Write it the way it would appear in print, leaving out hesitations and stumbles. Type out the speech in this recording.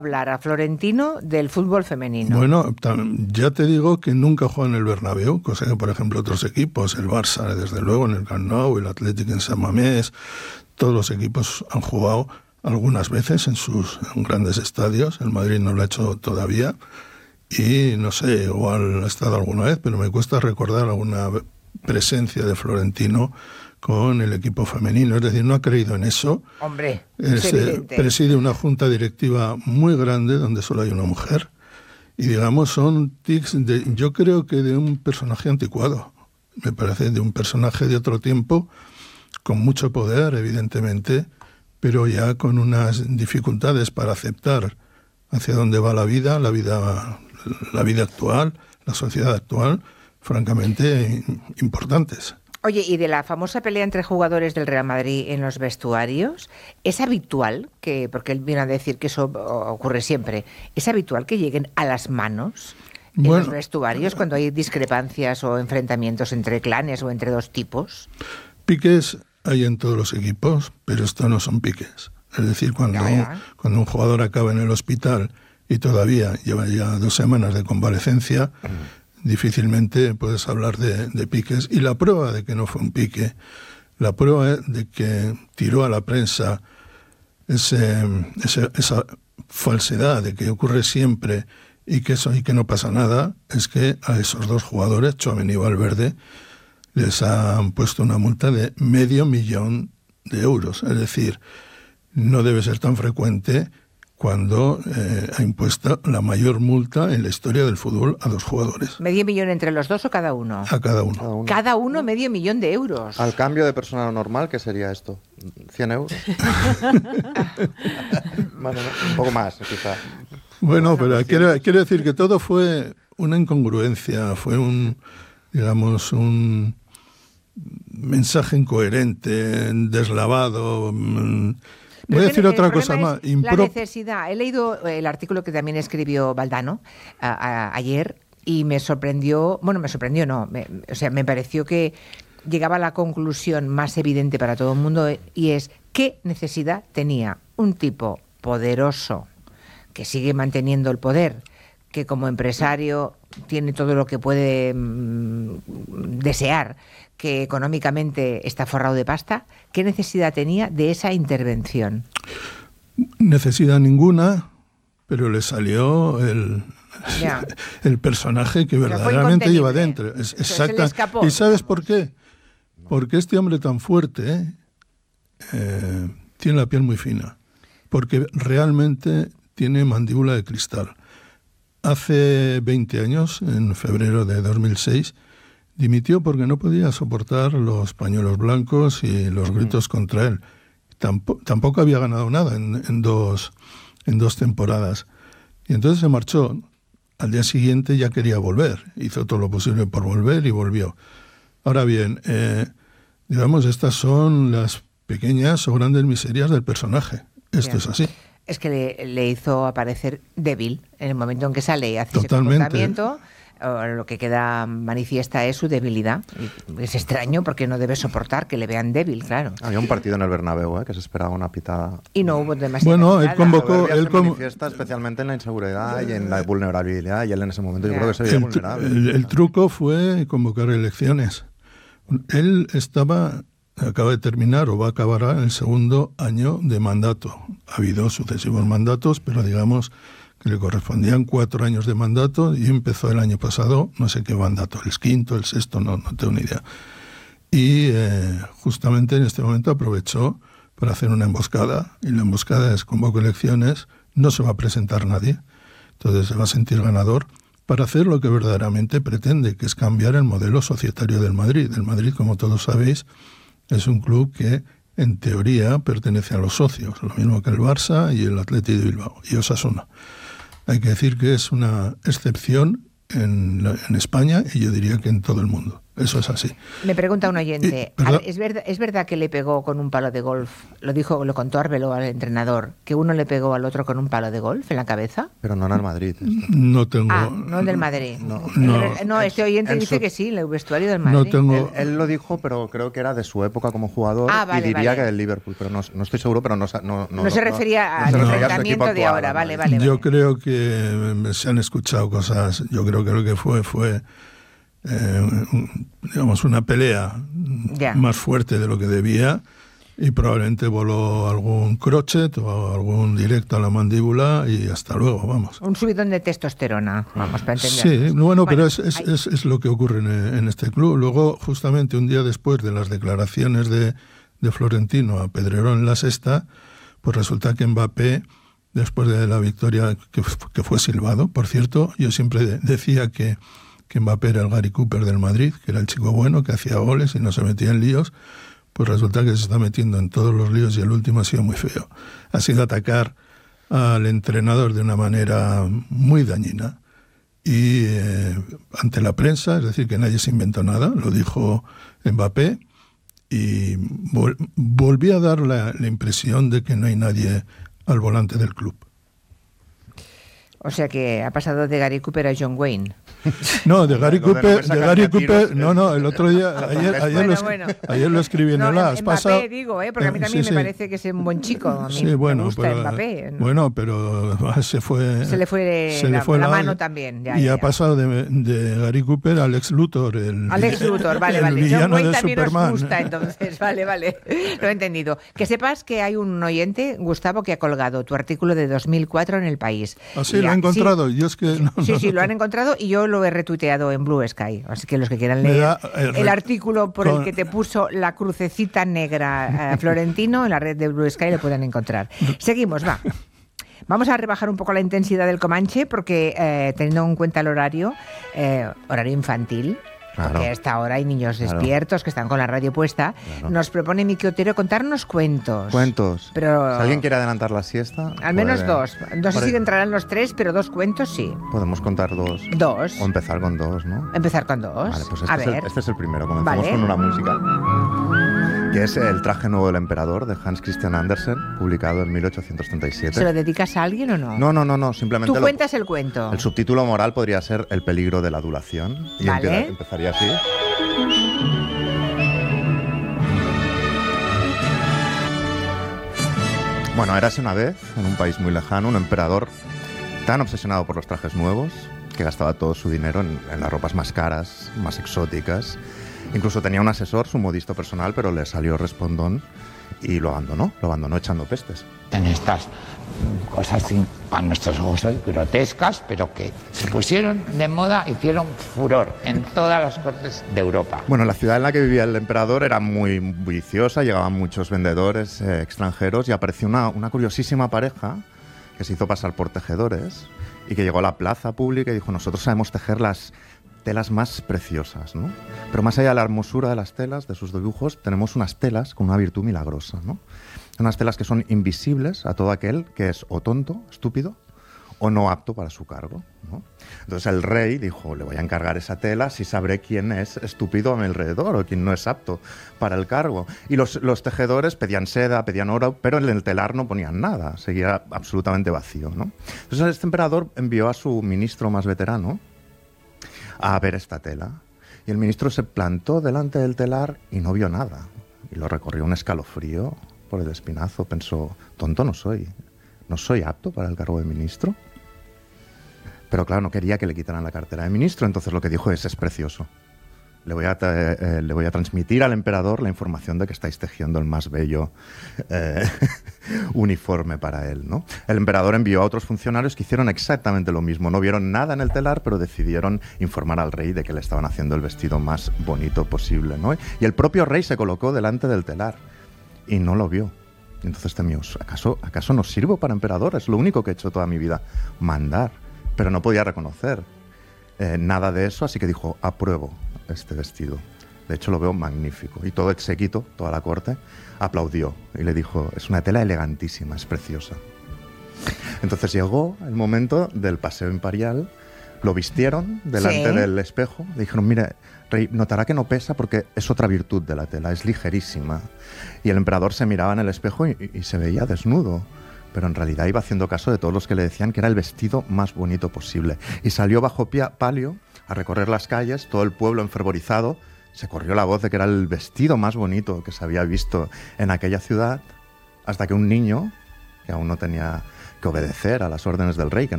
Hablar a Florentino del fútbol femenino. Bueno, ya te digo que nunca juega en el Bernabéu, cosa que, por ejemplo, otros equipos, el Barça, desde luego, en el Camp Nou, el Athletic en San Mamés, todos los equipos han jugado algunas veces en sus grandes estadios. El Madrid no lo ha hecho todavía y, no sé, igual ha estado alguna vez, pero me cuesta recordar alguna presencia de Florentino con el equipo femenino, es decir, no ha creído en eso. Hombre, es evidente. Preside una junta directiva muy grande donde solo hay una mujer y, digamos, son tics yo creo que de un personaje anticuado, me parece, de un personaje de otro tiempo, con mucho poder, evidentemente, pero ya con unas dificultades para aceptar hacia dónde va la vida actual, la sociedad actual, francamente importantes. Oye, y de la famosa pelea entre jugadores del Real Madrid en los vestuarios, ¿es habitual que, porque él viene a decir que eso ocurre siempre, ¿es habitual que lleguen a las manos en los vestuarios cuando hay discrepancias o enfrentamientos entre clanes o entre dos tipos? Piques hay en todos los equipos, pero esto no son piques. Es decir, cuando un jugador acaba en el hospital y todavía lleva ya 2 semanas de convalecencia, difícilmente puedes hablar de piques. Y la prueba de que no fue un pique, la prueba de que tiró a la prensa esa falsedad de que ocurre siempre y que no pasa nada, es que a esos 2 jugadores, Tchouaméni y Valverde, les han puesto una multa de $500,000 de euros. Es decir, no debe ser tan frecuente cuando ha impuesto la mayor multa en la historia del fútbol a 2 jugadores. ¿$500,000 entre los 2 o cada uno? A cada uno. Cada uno $500,000 de euros. Al cambio de persona normal, ¿qué sería esto? ¿100 euros? Bueno, un poco más, quizá. Bueno, pero quiero decir que todo fue una incongruencia, fue un mensaje incoherente, deslavado. Voy a decir otra cosa más. La necesidad. He leído el artículo que también escribió Valdano ayer y me sorprendió, me pareció que llegaba a la conclusión más evidente para todo el mundo y es ¿qué necesidad tenía un tipo poderoso que sigue manteniendo el poder, que como empresario tiene todo lo que puede desear, que económicamente está forrado de pasta? ¿Qué necesidad tenía de esa intervención? Necesidad ninguna, pero le salió el personaje que verdaderamente lleva dentro. Exacto. ¿Y sabes por qué? Porque este hombre tan fuerte tiene la piel muy fina, porque realmente tiene mandíbula de cristal. Hace 20 años, en febrero de 2006, dimitió porque no podía soportar los pañuelos blancos y los gritos contra él. Tampoco había ganado nada en dos temporadas. Y entonces se marchó. Al día siguiente ya quería volver. Hizo todo lo posible por volver y volvió. Ahora bien, estas son las pequeñas o grandes miserias del personaje. Esto es así. Es que le hizo aparecer débil en el momento en que sale y hace ese comportamiento. Lo que queda manifiesta es su debilidad. Y es extraño porque no debe soportar que le vean débil, claro. Había un partido en el Bernabéu que se esperaba una pitada. Y no hubo demasiado. Bueno, él convocó. Se manifiesta especialmente en la inseguridad y en la vulnerabilidad. Y él en ese momento yo creo que se veía vulnerable. El truco fue convocar elecciones. Él acaba de terminar o va a acabar el 2º año de mandato. Ha habido sucesivos mandatos, pero digamos que le correspondían 4 años de mandato y empezó el año pasado, no sé qué mandato, el 5º, el 6º, no tengo ni idea. Y justamente en este momento aprovechó para hacer una emboscada, y la emboscada es convoco elecciones, no se va a presentar nadie, entonces se va a sentir ganador para hacer lo que verdaderamente pretende, que es cambiar el modelo societario del Madrid. El Madrid, como todos sabéis, es un club que en teoría pertenece a los socios, lo mismo que el Barça y el Athletic de Bilbao y Osasuna. Hay que decir que es una excepción en España y yo diría que en todo el mundo. Eso es así. Me pregunta un oyente, ¿es verdad que le pegó con un palo de golf? Lo contó Arbeló al entrenador, que uno le pegó al otro con un palo de golf en la cabeza. Pero no en el Madrid. No tengo... no el del Madrid. No, este oyente dice que sí, el vestuario del Madrid. No tengo... Él lo dijo, pero creo que era de su época como jugador y diría que del Liverpool, pero no estoy seguro, pero no se refería al enfrentamiento de ahora, vale. Yo creo que se han escuchado cosas, yo creo que lo que fue digamos, una pelea más fuerte de lo que debía y probablemente voló algún crochet o algún directo a la mandíbula y hasta luego, vamos. Un subidón de testosterona, vamos, para entender. Sí, bueno, pero es lo que ocurre en este club. Luego, justamente un día después de las declaraciones de Florentino a Pedrerón en La Sexta, pues resulta que Mbappé, después de la victoria que fue silbado, por cierto, yo siempre decía que Mbappé era el Gary Cooper del Madrid, que era el chico bueno, que hacía goles y no se metía en líos, pues resulta que se está metiendo en todos los líos y el último ha sido muy feo. Ha sido atacar al entrenador de una manera muy dañina y ante la prensa, es decir, que nadie se inventó nada, lo dijo Mbappé y volví a dar la impresión de que no hay nadie al volante del club. O sea que ha pasado de Gary Cooper a John Wayne. No, de Gary Cooper, no, el otro día, ayer lo escribí en el As. Mbappé, digo, porque a mí también me parece que es un buen chico. A mí me gusta Mbappé. Bueno, pero se le fue la mano también. Ya, ha pasado de Gary Cooper a Lex Luthor. Lex Luthor, vale. John Wayne también nos gusta, entonces, vale. Lo he entendido. Que sepas que hay un oyente, Gustavo, que ha colgado tu artículo de 2004 en El País. ¿Ah, sí? ¿Lo ha encontrado? Sí. Yo es que Sí, lo han encontrado y yo lo he retuiteado en Blue Sky. Así que los que quieran leer el artículo por el que te puso la crucecita negra Florentino en la red de Blue Sky lo pueden encontrar. Seguimos, va. Vamos a rebajar un poco la intensidad del Comanche porque teniendo en cuenta el horario infantil, claro, porque a esta hora hay niños despiertos que están con la radio puesta, nos propone Miki Otero contarnos cuentos. Pero si alguien quiere adelantar la siesta... Al menos dos. No sé si entrarán los tres, pero 2 cuentos sí. Podemos contar 2. 2. O empezar con 2, ¿no? Empezar con 2. Vale, pues este es el primero. Comenzamos con una música, que es El traje nuevo del emperador, de Hans Christian Andersen, publicado en 1837. ¿Se lo dedicas a alguien o no? No, simplemente... Tú cuentas el cuento. El subtítulo moral podría ser El peligro de la adulación. Y empezaría así. Bueno, érase una vez, en un país muy lejano, un emperador tan obsesionado por los trajes nuevos que gastaba todo su dinero en las ropas más caras, más exóticas. Incluso tenía un asesor, su modisto personal, pero le salió respondón y lo abandonó echando pestes. En estas cosas a nuestros ojos grotescas, pero que se pusieron de moda, hicieron furor en todas las cortes de Europa. Bueno, la ciudad en la que vivía el emperador era muy viciosa, llegaban muchos vendedores extranjeros y apareció una curiosísima pareja que se hizo pasar por tejedores y que llegó a la plaza pública y dijo: nosotros sabemos tejer las telas más preciosas, ¿no? Pero más allá de la hermosura de las telas, de sus dibujos, tenemos unas telas con una virtud milagrosa, ¿no? Unas telas que son invisibles a todo aquel que es o tonto, estúpido, o no apto para su cargo, ¿no? Entonces el rey dijo: le voy a encargar esa tela si sabré quién es estúpido a mi alrededor o quién no es apto para el cargo. Y los tejedores pedían seda, pedían oro, pero en el telar no ponían nada, seguía absolutamente vacío, ¿no? Entonces este emperador envió a su ministro más veterano a ver esta tela. Y el ministro se plantó delante del telar y no vio nada. Y lo recorrió un escalofrío por el espinazo. Pensó: tonto no soy apto para el cargo de ministro. Pero claro, no quería que le quitaran la cartera de ministro. Entonces lo que dijo es precioso. Le voy a transmitir al emperador la información de que estáis tejiendo el más bello uniforme para él, ¿no? El emperador envió a otros funcionarios que hicieron exactamente lo mismo. No vieron nada en el telar, pero decidieron informar al rey de que le estaban haciendo el vestido más bonito posible, ¿no? Y el propio rey se colocó delante del telar y no lo vio. Y entonces temió: ¿acaso no sirvo para emperador? Es lo único que he hecho toda mi vida, mandar. Pero no podía reconocer nada de eso, así que dijo: apruebo este vestido. De hecho, lo veo magnífico. Y todo el séquito, toda la corte, aplaudió y le dijo: es una tela elegantísima, es preciosa. Entonces llegó el momento del paseo imperial Lo vistieron delante del espejo, le dijeron, mire, rey, notará que no pesa porque es otra virtud de la tela, es ligerísima. Y el emperador se miraba en el espejo y se veía desnudo, pero en realidad iba haciendo caso de todos los que le decían que era el vestido más bonito posible. Y salió bajo palio a recorrer las calles, todo el pueblo enfervorizado, se corrió la voz de que era el vestido más bonito que se había visto en aquella ciudad, hasta que un niño, que aún no tenía que obedecer a las órdenes del rey, que